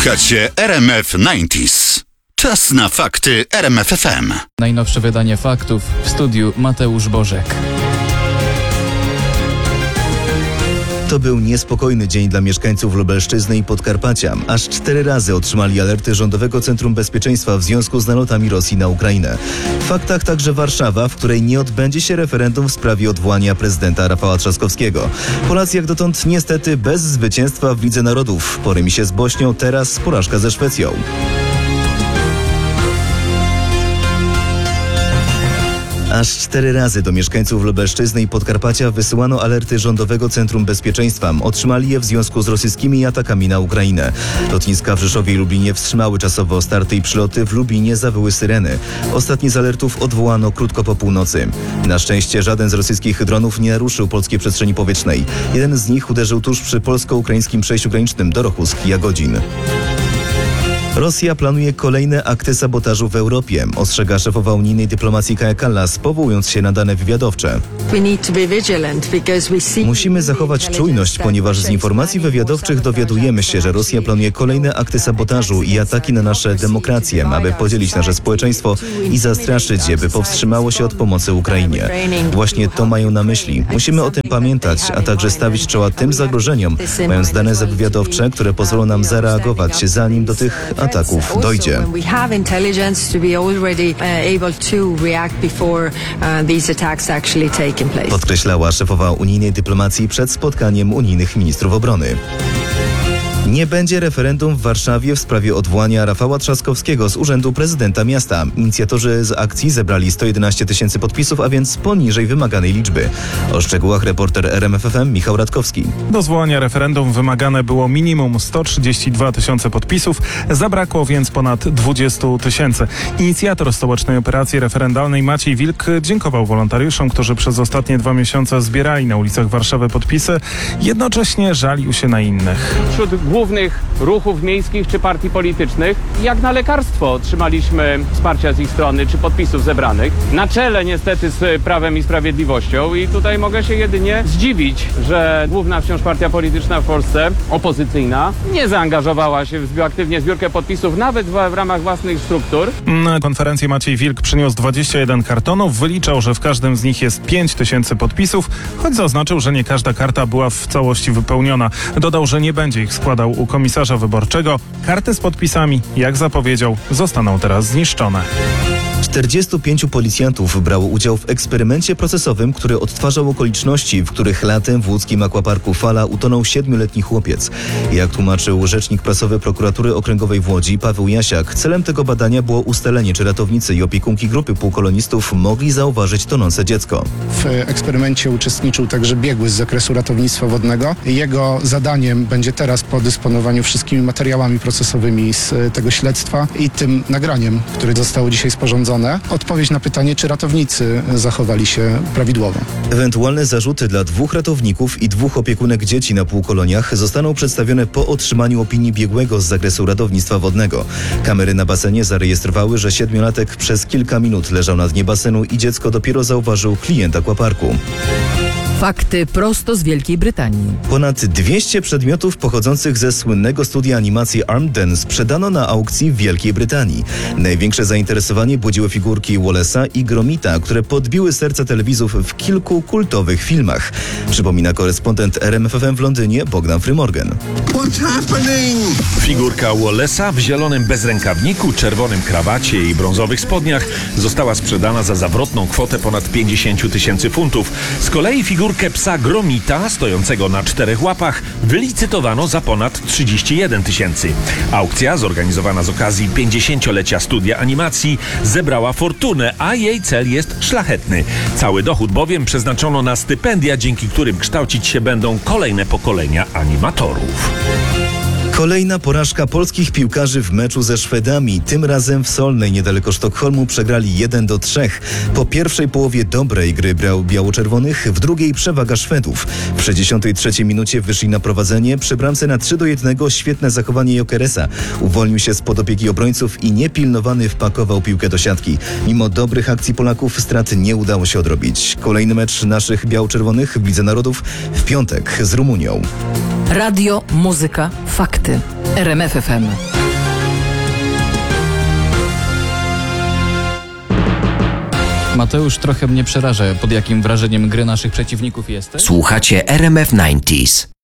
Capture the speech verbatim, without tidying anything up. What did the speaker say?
Słuchacie R M F dziewięćdziesiąt. Czas na fakty R M F F M. Najnowsze wydanie faktów, w studiu Mateusz Bożek. To był niespokojny dzień dla mieszkańców Lubelszczyzny i Podkarpacia. Aż cztery razy otrzymali alerty Rządowego Centrum Bezpieczeństwa w związku z nalotami Rosji na Ukrainę. W faktach także Warszawa, w której nie odbędzie się referendum w sprawie odwołania prezydenta Rafała Trzaskowskiego. Polacy jak dotąd niestety bez zwycięstwa w Lidze Narodów. Po remisie z Bośnią, teraz porażka ze Szwecją. Aż cztery razy do mieszkańców Lubelszczyzny i Podkarpacia wysyłano alerty Rządowego Centrum Bezpieczeństwa. Otrzymali je w związku z rosyjskimi atakami na Ukrainę. Lotniska w Rzeszowie i Lublinie wstrzymały czasowo starty i przyloty. W Lublinie zawyły syreny. Ostatni z alertów odwołano krótko po północy. Na szczęście żaden z rosyjskich dronów nie naruszył polskiej przestrzeni powietrznej. Jeden z nich uderzył tuż przy polsko-ukraińskim przejściu granicznym Dorochusk-Jagodzin. Rosja planuje kolejne akty sabotażu w Europie, ostrzega szefowa unijnej dyplomacji Kaja Kallas, powołując się na dane wywiadowcze. Musimy zachować czujność, ponieważ z informacji wywiadowczych dowiadujemy się, że Rosja planuje kolejne akty sabotażu i ataki na nasze demokracje, aby podzielić nasze społeczeństwo i zastraszyć je, by powstrzymało się od pomocy Ukrainie. Właśnie to mają na myśli. Musimy o tym pamiętać, a także stawić czoła tym zagrożeniom, mając dane wywiadowcze, które pozwolą nam zareagować, zanim do tych ataków dojdzie. Podkreślała szefowa unijnej dyplomacji przed spotkaniem unijnych ministrów obrony. Nie będzie referendum w Warszawie w sprawie odwołania Rafała Trzaskowskiego z urzędu prezydenta miasta. Inicjatorzy z akcji zebrali sto jedenaście tysięcy podpisów, a więc poniżej wymaganej liczby. O szczegółach reporter R M F F M Michał Radkowski. Do zwołania referendum wymagane było minimum sto trzydzieści dwa tysiące podpisów, zabrakło więc ponad dwadzieścia tysięcy. Inicjator stołecznej operacji referendalnej Maciej Wilk dziękował wolontariuszom, którzy przez ostatnie dwa miesiące zbierali na ulicach Warszawy podpisy, jednocześnie żalił się na innych. Wśród głównych ruchów miejskich czy partii politycznych, jak na lekarstwo otrzymaliśmy wsparcia z ich strony czy podpisów zebranych. Na czele niestety z Prawem i Sprawiedliwością i tutaj mogę się jedynie zdziwić, że główna wciąż partia polityczna w Polsce, opozycyjna, nie zaangażowała się w aktywnie zbiórkę podpisów nawet w, w ramach własnych struktur. Na konferencję Maciej Wilk przyniósł dwadzieścia jeden kartonów, wyliczał, że w każdym z nich jest pięć tysięcy podpisów, choć zaznaczył, że nie każda karta była w całości wypełniona. Dodał, że nie będzie ich składał u komisarza wyborczego. Karty z podpisami, jak zapowiedział, zostaną teraz zniszczone. czterdziestu pięciu policjantów brało udział w eksperymencie procesowym, który odtwarzał okoliczności, w których latem w łódzkim akwaparku Fala utonął siedmioletni chłopiec. Jak tłumaczył rzecznik prasowy Prokuratury Okręgowej w Łodzi Paweł Jasiak, celem tego badania było ustalenie, czy ratownicy i opiekunki grupy półkolonistów mogli zauważyć tonące dziecko. W eksperymencie uczestniczył także biegły z zakresu ratownictwa wodnego. Jego zadaniem będzie teraz po dysponowaniu wszystkimi materiałami procesowymi z tego śledztwa i tym nagraniem, które zostało dzisiaj sporządzone, odpowiedź na pytanie, czy ratownicy zachowali się prawidłowo. Ewentualne zarzuty dla dwóch ratowników i dwóch opiekunek dzieci na półkoloniach zostaną przedstawione po otrzymaniu opinii biegłego z zakresu ratownictwa wodnego. Kamery na basenie zarejestrowały, że siedmiolatek przez kilka minut leżał na dnie basenu i dziecko dopiero zauważył klient akwaparku. Fakty prosto z Wielkiej Brytanii. Ponad dwieście przedmiotów pochodzących ze słynnego studia animacji Armden sprzedano na aukcji w Wielkiej Brytanii. Największe zainteresowanie budziły figurki Wallace'a i Gromita, które podbiły serca telewizów w kilku kultowych filmach. Przypomina korespondent R M F F M w Londynie Bogdan Frymorgan. Figurka Wallace'a w zielonym bezrękawniku, czerwonym krawacie i brązowych spodniach została sprzedana za zawrotną kwotę ponad pięćdziesiąt tysięcy funtów. Z kolei figurkę psa Gromita, stojącego na czterech łapach, wylicytowano za ponad trzydzieści jeden tysięcy. Aukcja, zorganizowana z okazji pięćdziesięciolecia studia animacji, zebrała fortunę, a jej cel jest szlachetny. Cały dochód bowiem przeznaczono na stypendia, dzięki którym kształcić się będą kolejne pokolenia animatorów. Kolejna porażka polskich piłkarzy w meczu ze Szwedami. Tym razem w Solnej, niedaleko Sztokholmu, przegrali jeden do trzech. Po pierwszej połowie dobrej gry brał biało-czerwonych, w drugiej przewaga Szwedów. W sześćdziesiątej trzeciej minucie wyszli na prowadzenie. Przy bramce na trzy do jednego świetne zachowanie Jokeresa. Uwolnił się spod opieki obrońców i niepilnowany wpakował piłkę do siatki. Mimo dobrych akcji Polaków strat nie udało się odrobić. Kolejny mecz naszych biało-czerwonych w Lidze Narodów w piątek z Rumunią. Radio, muzyka, fakty. R M F F M. Mateusz, trochę mnie przeraża, pod jakim wrażeniem gry naszych przeciwników jesteś? Słuchacie R M F dziewięćdziesiąt.